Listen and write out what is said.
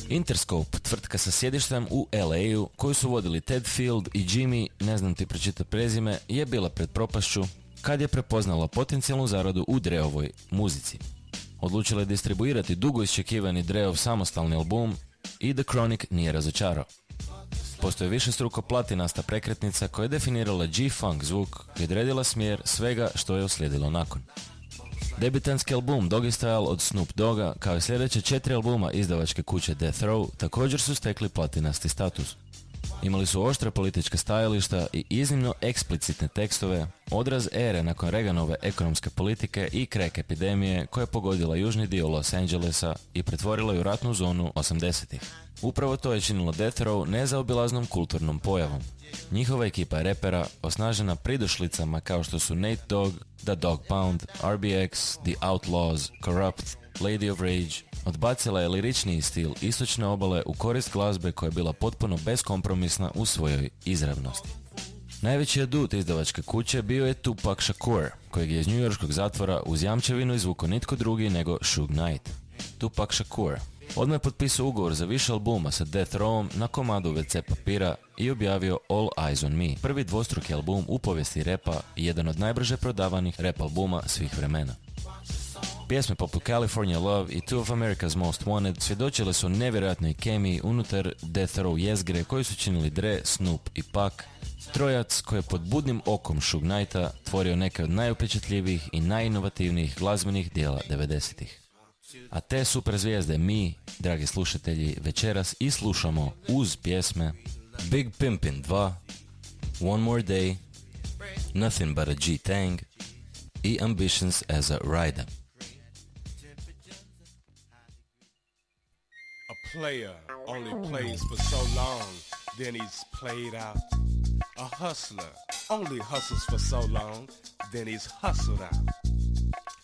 Interscope, tvrtka sa sjedištem u LA-u, koju su vodili Ted Field i Jimmy, ne znam ti pročitati prezime, je bila pred propašću kad je prepoznala potencijalnu zaradu u Dreovoj muzici. Odlučila je distribuirati dugo iščekivani Dreov samostalni album i The Chronic nije razočarao. Postoji višestruko platinasta prekretnica koja je definirala G-Funk zvuk i odredila smjer svega što je uslijedilo nakon. Debitanski album Doggy Style od Snoop Dogga, kao i sljedeće 4 albuma izdavačke kuće Death Row, također su stekli platinasti status. Imali su oštre politička stajališta i iznimno eksplicitne tekstove, odraz ere nakon Reaganove ekonomske politike i crack epidemije koja je pogodila južni dio Los Angelesa i pretvorila ju ratnu zonu 80-ih. Upravo to je činilo Death Row nezaobilaznom kulturnom pojavom. Njihova ekipa repera, osnažena pridošlicama kao što su Nate Dogg, The Dog Pound, RBX, The Outlaws, Corrupt, Lady of Rage, odbacila je liričniji stil istočne obale u korist glazbe koja je bila potpuno beskompromisna u svojoj izravnosti. Najveći adut izdavačke kuće bio je Tupac Shakur, kojeg je iz njujorškog zatvora uz jamčevinu izvuko nitko drugi nego Suge Knight. Tupac Shakur odmah je potpisao ugovor za više albuma sa Death Rowom na komadu WC papira i objavio All Eyes on Me, prvi dvostruki album u povijesti repa i jedan od najbrže prodavanih rap albuma svih vremena. Pjesme poput California Love i Two of America's Most Wanted svjedočile su nevjerojatnoj kemiji unutar Death Row jezgre koju su činili Dre, Snoop i Pac, trojac koji je pod budnim okom Suge Knighta tvorio neke od najupečatljivijih i najinovativnijih glazbenih dijela 90-ih. A te super zvijezde mi, dragi slušatelji, večeras i slušamo uz pjesme Big Pimpin' 2, One More Day, Nothing But a G-Tang i Ambitions as a Rider. A player only plays for so long, then he's played out. A hustler only hustles for so long, then he's hustled out.